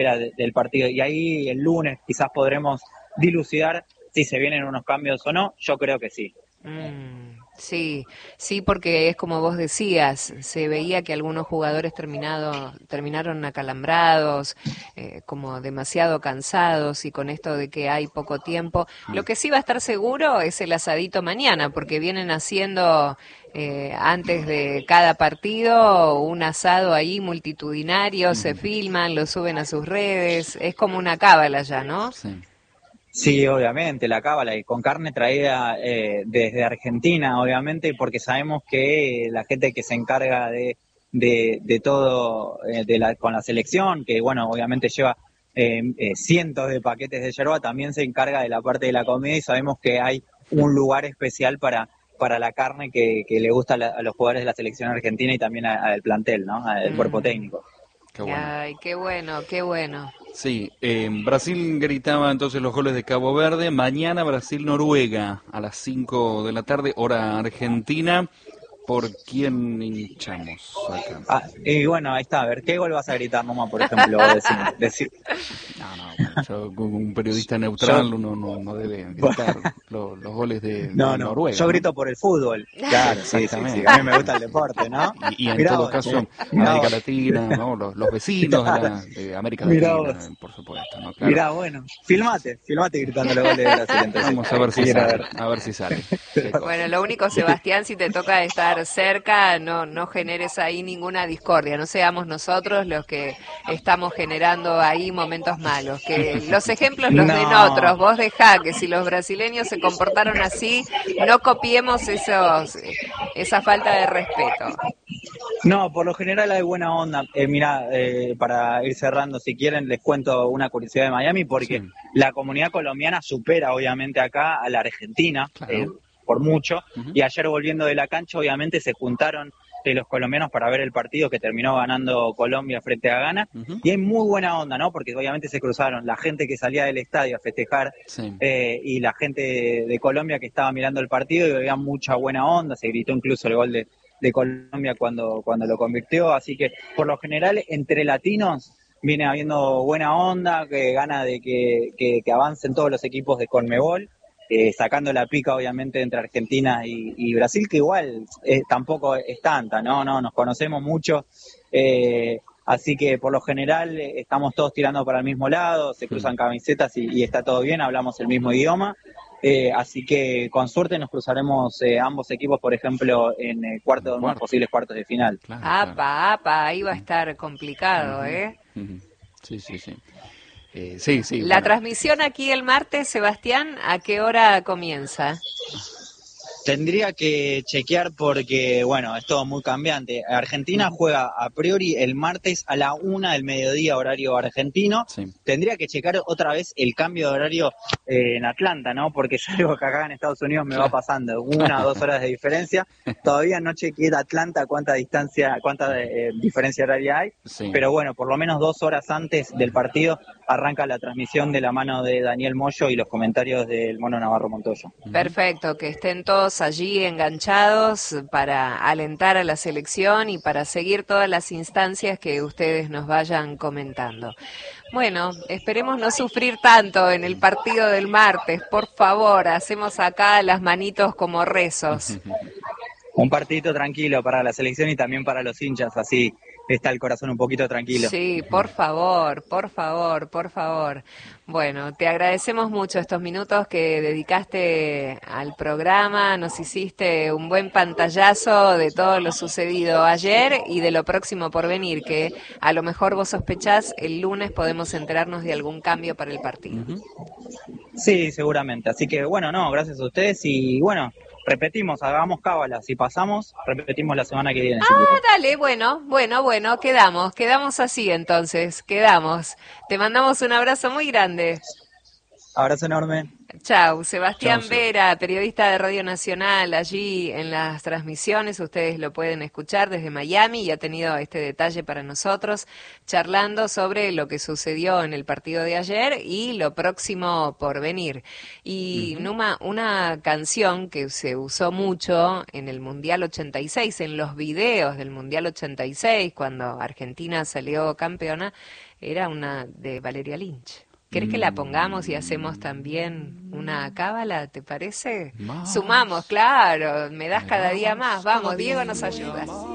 del partido. Y ahí el lunes quizás podremos dilucidar si se vienen unos cambios o no. Yo creo que sí. Sí, sí, porque es como vos decías, se veía que algunos jugadores terminaron acalambrados, como demasiado cansados, y con esto de que hay poco tiempo. Lo que sí va a estar seguro es el asadito mañana, porque vienen haciendo antes de cada partido un asado ahí multitudinario, se filman, lo suben a sus redes, es como una cábala ya, ¿no? Sí. Sí, obviamente, la cábala y con carne traída desde Argentina, obviamente, porque sabemos que la gente que se encarga de todo con la selección, que bueno, obviamente lleva cientos de paquetes de yerba, también se encarga de la parte de la comida y sabemos que hay un lugar especial para la carne que le gusta a los jugadores de la selección argentina y también al plantel, ¿no? Al cuerpo técnico. Qué bueno. Ay, qué bueno, qué bueno. Sí, Brasil gritaba entonces los goles de Cabo Verde. Mañana Brasil-Noruega a las 5 de la tarde, hora argentina. ¿Por quién hinchamos acá? Y bueno, ahí está. A ver, ¿qué gol vas a gritar nomás, por ejemplo? No, bueno, yo como un periodista neutral uno no debe gritar los goles de Noruega. Yo grito por el fútbol. Claro, sí. A mí me gusta el deporte, ¿no? Y en todo caso, América Latina, ¿no? Los vecinos de América Latina, por supuesto, ¿no? Claro. Mirá, bueno, filmate gritando los goles de Brasil. Entonces. Vamos a ver si sale. Bueno, lo único, Sebastián, si te toca estar cerca, no generes ahí ninguna discordia, no seamos nosotros los que estamos generando ahí momentos malos, que los ejemplos los den otros, vos dejá que si los brasileños se comportaron así, no copiemos esa falta de respeto. No, por lo general hay buena onda. Mirá, para ir cerrando, si quieren, les cuento una curiosidad de Miami, porque la comunidad colombiana supera obviamente acá a la argentina, claro. Por mucho, y ayer volviendo de la cancha obviamente se juntaron los colombianos para ver el partido que terminó ganando Colombia frente a Ghana, y hay muy buena onda, ¿no? Porque obviamente se cruzaron la gente que salía del estadio a festejar y la gente de Colombia que estaba mirando el partido, y había mucha buena onda, se gritó incluso el gol de Colombia cuando lo convirtió, así que por lo general entre latinos viene habiendo buena onda, que gana de que avancen todos los equipos de Conmebol, sacando la pica obviamente entre Argentina y Brasil, que igual tampoco es tanta, ¿no? Nos conocemos mucho, así que por lo general estamos todos tirando para el mismo lado, se cruzan camisetas y está todo bien, hablamos el mismo idioma, así que con suerte nos cruzaremos ambos equipos, por ejemplo, en unos posibles cuartos de final. Claro. Apa, ahí va a estar complicado, ¿eh? Sí. La transmisión aquí el martes, Sebastián, ¿a qué hora comienza? Tendría que chequear porque, bueno, es todo muy cambiante. Argentina juega a priori el martes a la 1 del mediodía, horario argentino. Sí. Tendría que checar otra vez el cambio de horario en Atlanta, ¿no? Porque es algo que acá en Estados Unidos me va pasando, 1 o 2 horas de diferencia. Todavía no chequeé de Atlanta cuánta diferencia horaria hay. Sí. Pero bueno, por lo menos 2 horas antes del partido arranca la transmisión de la mano de Daniel Moyo y los comentarios del Mono Navarro Montoya. Perfecto, que estén todos allí enganchados para alentar a la selección y para seguir todas las instancias que ustedes nos vayan comentando. Bueno, esperemos no sufrir tanto en el partido del martes, por favor, hacemos acá las manitos como rezos. Un partidito tranquilo para la selección y también para los hinchas, así está el corazón un poquito tranquilo. Sí, por favor. Bueno, te agradecemos mucho estos minutos que dedicaste al programa, nos hiciste un buen pantallazo de todo lo sucedido ayer y de lo próximo por venir, que a lo mejor vos sospechás el lunes podemos enterarnos de algún cambio para el partido. Sí, seguramente, así que bueno, gracias a ustedes y bueno, repetimos, hagamos cábala, si pasamos, repetimos la semana que viene. Dale, bueno, quedamos así entonces, quedamos. Te mandamos un abrazo muy grande. Abrazo enorme. Chau, Sebastián Chau, Vera, periodista de Radio Nacional, allí en las transmisiones, ustedes lo pueden escuchar desde Miami y ha tenido este detalle para nosotros, charlando sobre lo que sucedió en el partido de ayer y lo próximo por venir. Y Numa, una canción que se usó mucho en el Mundial 86, en los videos del Mundial 86, cuando Argentina salió campeona, era una de Valeria Lynch. ¿Querés que la pongamos y hacemos también una cábala, te parece? Más. Sumamos, claro, me das cada día más. Vamos, Diego, nos ayudas.